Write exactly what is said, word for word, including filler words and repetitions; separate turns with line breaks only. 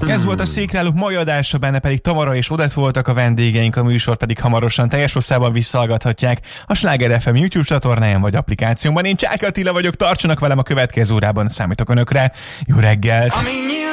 Ez volt a Székrálók mai adása, benne pedig Tamara és Odett voltak a vendégeink, a műsor pedig hamarosan teljes hosszában visszahallgathatják a Sláger ef em YouTube csatornáján vagy applikációban. Én Csáky Attila vagyok, tartsanak velem a következő órában, számítok önökre. Jó reggelt!